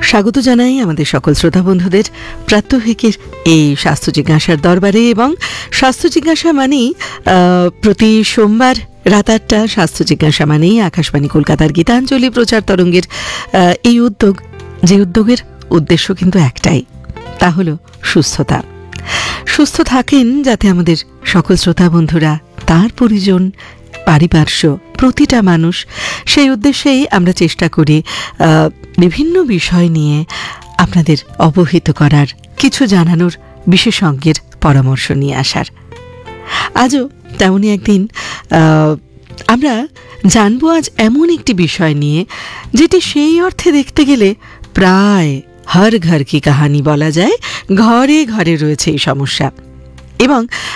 স্বাগত জানাই আমাদের সকল শ্রোতা বন্ধুদের প্রাত্যহিকের এই স্বাস্থ্য জিজ্ঞাসার দরবারে। এবং স্বাস্থ্য জিজ্ঞাসা মানেই প্রতি সোমবার রাত ৮টা স্বাস্থ্য জিজ্ঞাসা মানেই আকাশবাণী কলকাতার গীতাঞ্জলি প্রচার তরঙ্গের এই উদ্যোগ, যে উদ্যোগের উদ্দেশ্য কিন্তু একটাই, তা হলো সুস্থতা। সুস্থ থাকেন যাতে আমাদের সকল শ্রোতা বন্ধুরা, তার পরিজন, পারিপার্শ্ব, প্রতিটা মানুষ, সেই উদ্দেশ্যেই আমরা চেষ্টা করি বিভিন্ন বিষয় নিয়ে আপনাদের অবহিত করার, কিছু জানানোর, বিশেষজ্ঞের পরামর্শ নিয়ে আসার। আজও তেমনই একদিন আমরা জানবো আজ এমন একটি বিষয় নিয়ে, যেটি সেই অর্থে দেখতে গেলে প্রায় হর ঘর কি কাহানি বলা যায়। ঘরে ঘরে রয়েছে এই সমস্যা। এবং